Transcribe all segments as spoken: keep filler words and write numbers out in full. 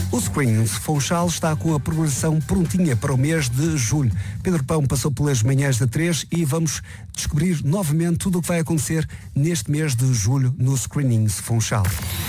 O Screenings Funchal está com a programação prontinha para o mês de julho. Pedro Pão passou pelas manhãs da três e vamos descobrir novamente tudo o que vai acontecer neste mês de julho no Screenings Funchal.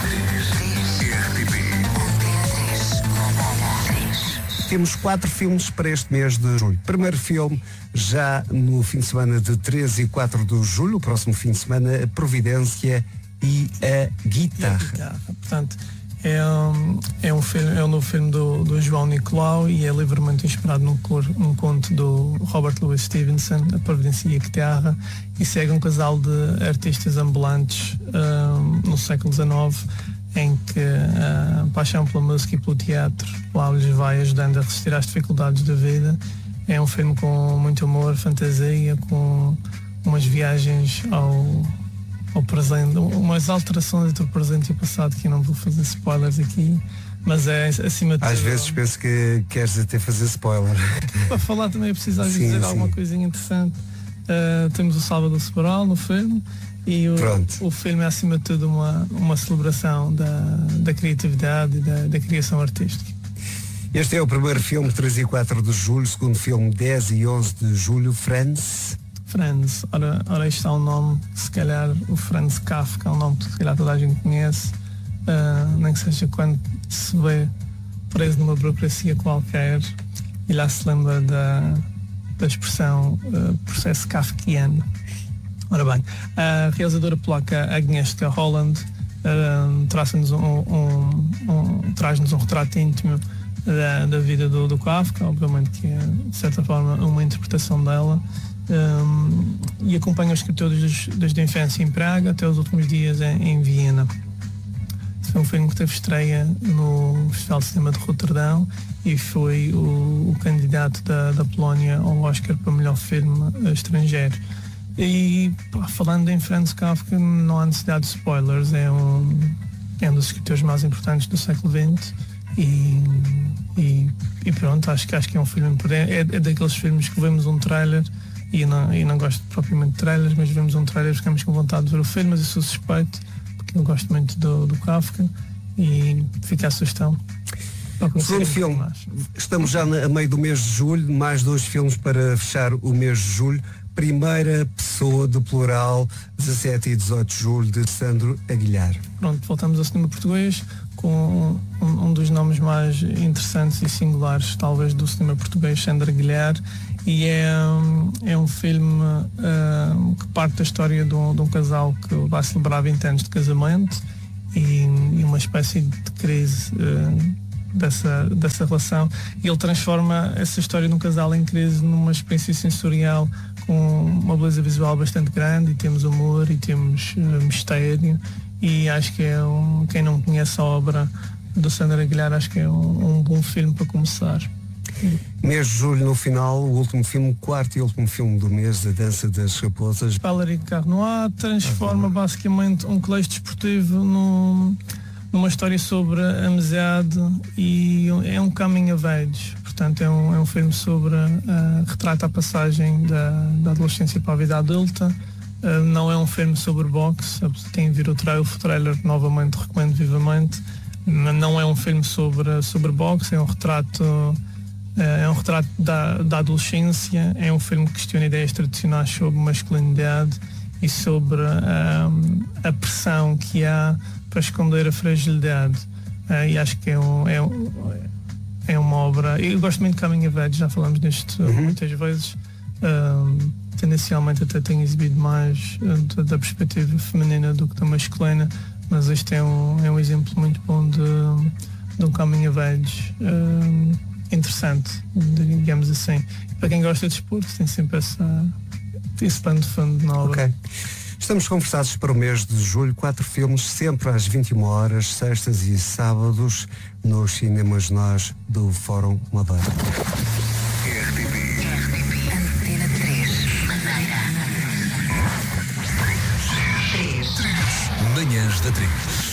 Temos quatro filmes para este mês de julho. Primeiro filme, já no fim de semana de três e quatro de julho, o próximo fim de semana, a Providência e a Guitarra. E a guitarra. Portanto, é um, é um, filme, é um novo filme do, do João Nicolau e é livremente inspirado num, cor, num conto do Robert Louis Stevenson, A Providência e a Guitarra, e segue um casal de artistas ambulantes um, no século dezenove, em que a paixão pela música e pelo teatro lá lhes vai ajudando a resistir às dificuldades da vida. É um filme com muito humor, fantasia, com umas viagens ao, ao presente, umas alterações entre o presente e o passado, que eu não vou fazer spoilers aqui, mas é acima de tudo... Às vezes penso que queres até fazer spoiler. Para falar também é preciso às vezes dizer sim. alguma coisinha interessante. Uh, temos o Salvador Sobral no filme, e o, o filme é acima de tudo uma, uma celebração da, da criatividade e da, da criação artística. Este é o primeiro filme, três e quatro de julho, segundo filme, dez e onze de julho, Friends. Friends, ora, ora isto é um nome, se calhar o Franz Kafka é um nome que se calhar toda a gente conhece, uh, nem que seja quando se vê preso numa burocracia qualquer e lá se lembra da, da expressão uh, processo kafkiano. Ora bem, a realizadora polaca Agnieszka Holland uh, traz-nos um, um, um, traz-nos um retrato íntimo da, da vida do, do Kafka, obviamente que é, de certa forma, uma interpretação dela, um, e acompanha o escritor desde, desde a infância em Praga até os últimos dias em, em Viena. Foi um filme que teve estreia no Festival de Cinema de Roterdão e foi o, o candidato da, da Polónia ao Oscar para melhor filme estrangeiro. E pá, falando em Franz Kafka, não há necessidade de spoilers, é um, é um dos escritores mais importantes do século vinte e, e, e pronto, acho que, acho que é um filme, é, é daqueles filmes que vemos um trailer e não, e não gosto propriamente de trailers, mas vemos um trailer e ficamos com vontade de ver o filme, mas eu sou suspeito, porque eu gosto muito do, do Kafka e fica a sugestão. Segundo filme, estamos já a meio do mês de julho, mais dois filmes para fechar o mês de julho. Primeira Pessoa do plural, dezassete e dezoito de julho, de Sandro Aguilhar. Pronto, voltamos ao cinema português com um, um dos nomes mais interessantes e singulares, talvez, do cinema português, Sandro Aguilhar, e é, é um filme uh, que parte da história de um, de um casal que vai celebrar vinte anos de casamento e, e uma espécie de crise uh, dessa, dessa relação, e ele transforma essa história de um casal em crise numa experiência sensorial com uma beleza visual bastante grande, e temos humor e temos uh, mistério, e acho que é um, quem não conhece a obra do Sandro Aguilhar, acho que é um, um bom filme para começar. Mês de julho no final, o último filme, quarto e último filme do mês, A Dança das Raposas. Valérie Carnoat transforma uhum. basicamente um colégio desportivo num, numa história sobre a amizade, e é um coming of age. Portanto, é um, é um filme sobre, uh, retrata a passagem da, da adolescência para a vida adulta. Uh, não é um filme sobre boxe, quem vir o trailer, o trailer novamente recomendo vivamente. Não é um filme sobre, sobre boxe, é um retrato, uh, é um retrato da, da adolescência, é um filme que questiona ideias tradicionais sobre masculinidade e sobre uh, a pressão que há para esconder a fragilidade. Uh, e acho que é um... É um É uma obra, eu gosto muito de Coming of Age, já falamos disto uhum. muitas vezes, um, tendencialmente até tenho exibido mais uh, da, da perspectiva feminina do que da masculina, mas este é um, é um exemplo muito bom de, de um Coming of Age um, interessante, digamos assim. Para quem gosta de esporte, tem sempre essa, esse pano de fundo na obra. Okay. Estamos conversados para o mês de julho, quatro filmes, sempre às vinte e uma horas, sextas e sábados, nos cinemas nós do Fórum Madeira. R T P Antena três Madeira. três Manhãs da três.